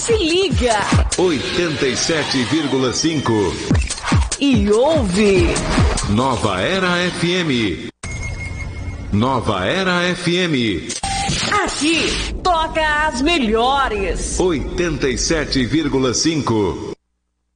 Se liga. 87,5. E ouve. Nova Era FM. Nova Era FM. Aqui toca as melhores. 87,5.